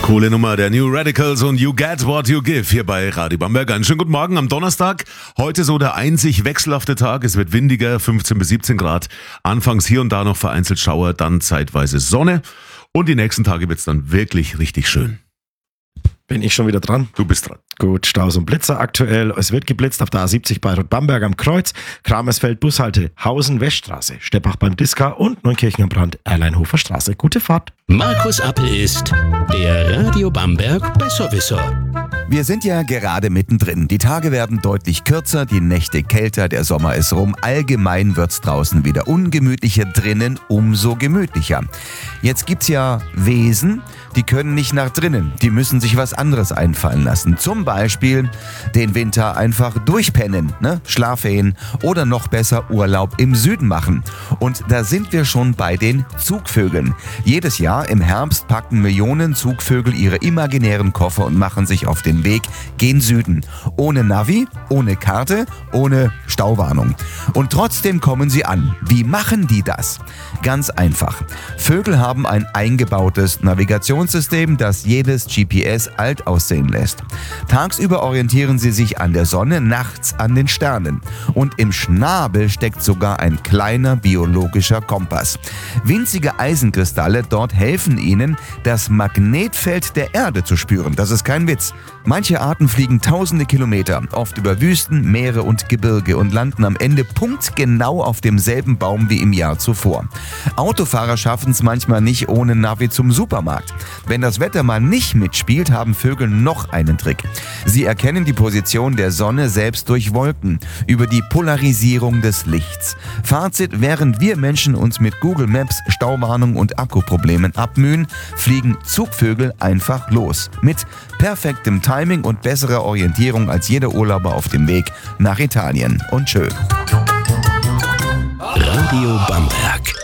Coole Nummer der New Radicals und You Get What You Give hier bei Radio Bamberg. Einen schönen guten Morgen am Donnerstag. Heute so der einzig wechselhafte Tag. Es wird windiger, 15 bis 17 Grad. Anfangs hier und da noch vereinzelt Schauer, dann zeitweise Sonne. Und die nächsten Tage wird es dann wirklich richtig schön. Bin ich schon wieder dran? Du bist dran. Gut, Staus und Blitzer aktuell. Es wird geblitzt auf der A70 bei Bamberg am Kreuz, Kramersfeld Bushalte, Hausen Weststraße, Steppach beim Diska und Neunkirchen am Brand, Erleinhofer Straße. Gute Fahrt. Markus Appel ist der Radio Bamberg Besserwisser. Wir sind ja gerade mittendrin. Die Tage werden deutlich kürzer, die Nächte kälter, der Sommer ist rum. Allgemein wird's draußen wieder ungemütlicher, drinnen umso gemütlicher. Jetzt gibt's ja Wesen, die können nicht nach drinnen. Die müssen sich was anderes einfallen lassen. Zum Beispiel den Winter einfach durchpennen, Schlafferien oder noch besser Urlaub im Süden machen. Und da sind wir schon bei den Zugvögeln. Jedes Jahr im Herbst packen Millionen Zugvögel ihre imaginären Koffer und machen sich auf den Weg gen Süden. Ohne Navi, ohne Karte, ohne Stauwarnung. Und trotzdem kommen sie an. Wie machen die das? Ganz einfach. Vögel haben ein eingebautes Navigationssystem, das jedes GPS alt aussehen lässt. Tagsüber orientieren sie sich an der Sonne, nachts an den Sternen. Und im Schnabel steckt sogar ein kleiner biologischer Kompass. Winzige Eisenkristalle dort helfen ihnen, das Magnetfeld der Erde zu spüren. Das ist kein Witz. Manche Arten fliegen tausende Kilometer, oft über Wüsten, Meere und Gebirge und landen am Ende punktgenau auf demselben Baum wie im Jahr zuvor. Autofahrer schaffen es manchmal nicht ohne Navi zum Supermarkt. Wenn das Wetter mal nicht mitspielt, haben Vögel noch einen Trick. Sie erkennen die Position der Sonne selbst durch Wolken, über die Polarisierung des Lichts. Fazit: Während wir Menschen uns mit Google Maps, Stauwarnung und Akkuproblemen abmühen, fliegen Zugvögel einfach los. Mit perfektem Timing und besserer Orientierung als jeder Urlauber auf dem Weg nach Italien. Und tschö. Radio Bamberg.